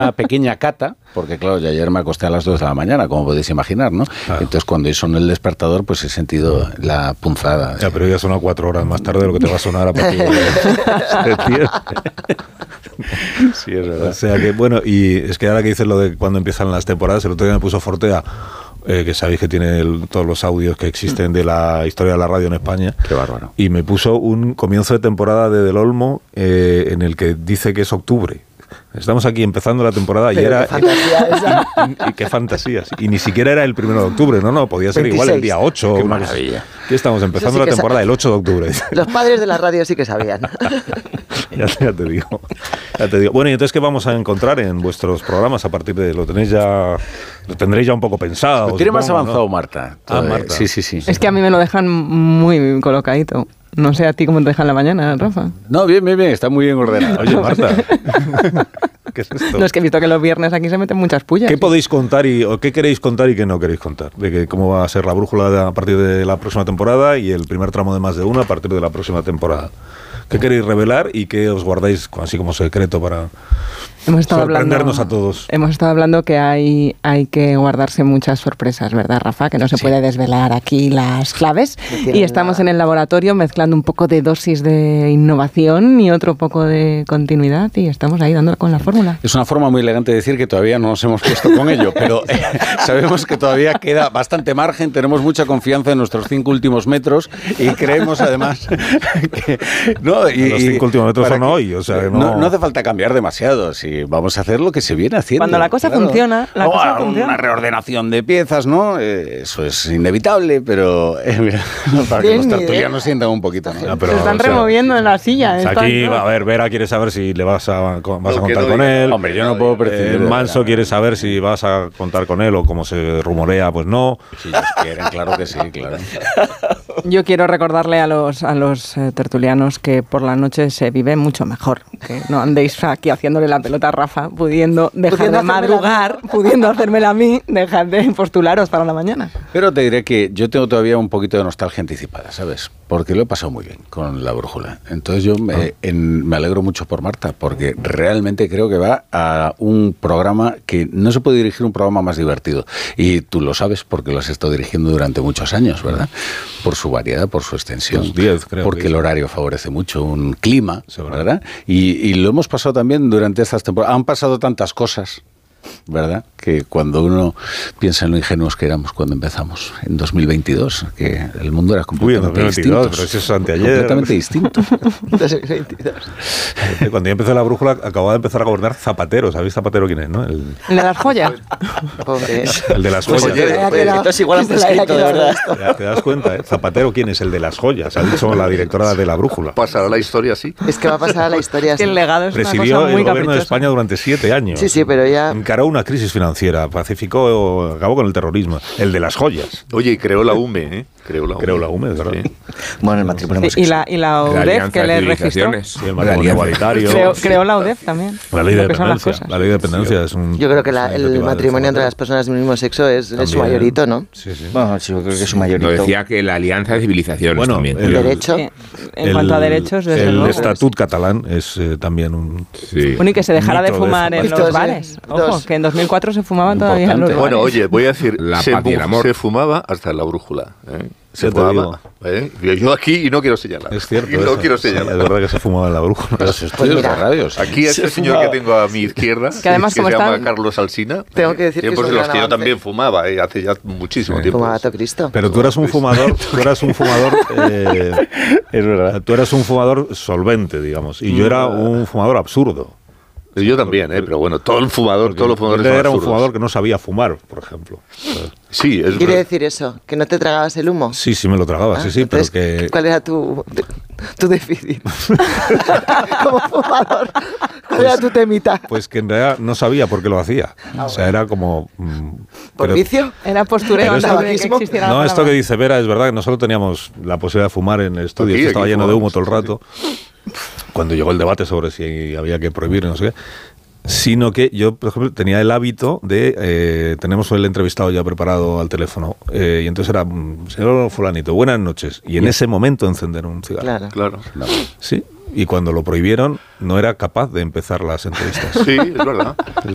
pequeña cata, porque claro, yo ayer me acosté a las 2 de la mañana, como podéis imaginar, ¿no? Claro. Entonces cuando sonó el despertador, pues he sentido la punzada. Ya, pero ya sonó 4 horas más tarde de lo que te va a sonar a partir de septiembre. Sí, es verdad. O sea que, bueno, y es que ahora que dices lo de cuando empiezan las temporadas, el otro día me puso Fortea, que sabéis que tiene todos los audios que existen de la historia de la radio en España. Qué bárbaro. Y me puso un comienzo de temporada de Del Olmo en el que dice que es octubre. Estamos aquí empezando la temporada y era... Qué fantasía esa. Y qué fantasías. Y ni siquiera era el 1 de octubre, no, podía ser 26. Igual el día 8. Qué maravilla. Que estamos empezando la temporada el 8 de octubre. Los padres de la radio sí que sabían. Ya te digo. Bueno, y entonces, ¿qué vamos a encontrar en vuestros programas a partir de... Lo tendréis ya un poco pensado? Lo tiene más avanzado, ¿no? Marta. Marta. Sí. Es que a mí me lo dejan muy colocadito. No sé a ti cómo te dejan la mañana, Rafa. No, bien, está muy bien ordenado. Oye, Marta, ¿qué es esto? No, es que he visto que los viernes aquí se meten muchas pullas. ¿Qué podéis contar o qué queréis contar y qué no queréis contar? De que cómo va a ser la brújula a partir de la próxima temporada y el primer tramo de Más de Uno a partir de la próxima temporada. ¿Qué queréis revelar y qué os guardáis así como secreto para sorprendernos a todos? Hemos estado hablando que hay que guardarse muchas sorpresas, ¿verdad, Rafa? Que no se puede desvelar aquí las claves. Y estamos en el laboratorio mezclando un poco de dosis de innovación y otro poco de continuidad y estamos ahí dándole con la fórmula. Es una forma muy elegante de decir que todavía no nos hemos puesto con ello, pero sabemos que todavía queda bastante margen, tenemos mucha confianza en nuestros 5 últimos metros y creemos además que... No, los 5 últimos metros son hoy, o sea, no hace falta cambiar demasiado, si vamos a hacer lo que se viene haciendo. Cuando la cosa funciona, Una reordenación de piezas, ¿no? Eso es inevitable, pero para que los tertulianos sientan un poquito, ¿no? Se están removiendo en la silla. Aquí, a ver, Vera quiere saber si le vas a contar con él. Hombre, yo no puedo prescindir. Manso quiere saber si vas a contar con él o como se rumorea, pues no. Si ellos quieren, claro que sí, claro. Yo quiero recordarle a los tertulianos que por la noche se vive mucho mejor. Que no andéis aquí haciéndole la pelota a Rafa, pudiendo dejar de madrugar, pudiendo hacérmela a mí, dejar de postularos para la mañana. Pero te diré que yo tengo todavía un poquito de nostalgia anticipada, ¿sabes? Porque lo he pasado muy bien con la brújula. Entonces yo me alegro mucho por Marta, porque realmente creo que va a un programa que no se puede dirigir un programa más divertido. Y tú lo sabes porque lo has estado dirigiendo durante muchos años, ¿verdad? Por su variedad, por su extensión. Pues 10, creo. Porque el horario favorece mucho, un clima, ¿verdad? Y lo hemos pasado también durante estas temporadas. Han pasado tantas cosas, ¿verdad? Que cuando uno piensa en lo ingenuos que éramos cuando empezamos, en 2022, que el mundo era completamente distinto. Pero eso es anteayer. Completamente distinto. 2022. Cuando yo empecé la brújula, acababa de empezar a gobernar Zapatero. ¿Sabéis Zapatero quién es, no? ¿El de las joyas? Pobre. El de las joyas. Esto es igual a prescrito, de verdad. ¿Te das cuenta? Zapatero, ¿quién es? El de las joyas. Ha dicho la directora de la brújula. Pasará la historia así. Es que va a pasar a la historia así. Que el legado es Presidió una cosa muy el gobierno de caprichosa. España durante 7 años. Sí, pero ya... Encaró una crisis financiera, pacificó, acabó con el terrorismo. El de las joyas. Oye, y creó la UME, ¿eh? Creó la UME, es verdad. Sí. Bueno, el matrimonio Sí, y la UDEF que le registró. Sí, el matrimonio igualitario. Creó la UDEF también. La ley de Lo que son las dependencia. cosas. La ley de dependencia es un... Yo creo que el matrimonio entre las personas del mismo sexo es su mayorito, ¿no? Sí. Bueno, sí, yo creo que es su mayorito. No, decía que la alianza de civilizaciones Bueno, también. El derecho. En cuanto a derechos, desde el luego. estatut catalán es también un... Sí. Bueno, y que se dejara de mito de fumar en Zapato. los bares. Ojo, Dos. que en 2004 se fumaban todavía en los bares. Bueno, oye, voy a decir, La paz y el amor. se fumaba hasta en la brújula. Se Ya te fumaba. Yo aquí y no quiero señalar. Es cierto. Y no eso. quiero Sí, señalar. es verdad que se fumaba en la brújula. Los estudios mira, de radio. Sí. Aquí este señor que tengo a mi izquierda, Que además, que como se llama están- Carlos Alsina, Tengo que decir que tiempos es en un los que gran yo también avance. fumaba, hace ya muchísimo tiempo. Fumaba todo Cristo. Pero tú eras un fumador, Es verdad. tú eras un fumador solvente, digamos, y yo era un fumador absurdo. Yo también, pero bueno, todos los fumadores Yo son era un absurdos. fumador que no sabía fumar, por ejemplo. Sí, es ¿Quiere verdad. decir eso? ¿Que no te tragabas el humo? Sí, me lo tragaba, sí, pero Entonces, que... ¿cuál era tu déficit? Como fumador, ¿cuál era tu temita? Pues que en realidad no sabía por qué lo hacía. O sea, era como... ¿Por pero- vicio? Era postureo Pero antes esto- de que existiera la No, esto palabra. que dice Vera es verdad que nosotros teníamos la posibilidad de fumar en el estudio, Aquí, que estaba aquí lleno de humo fumamos, todo el rato, cuando llegó el debate sobre si había que prohibir, no sé qué. Sino que yo, por ejemplo, tenía el hábito de... tenemos el entrevistado ya preparado al teléfono, y entonces era, señor fulanito, buenas noches, y en ese momento encender un cigarro. Claro. Claro. Sí, y cuando lo prohibieron no era capaz de empezar las entrevistas. Sí, es verdad.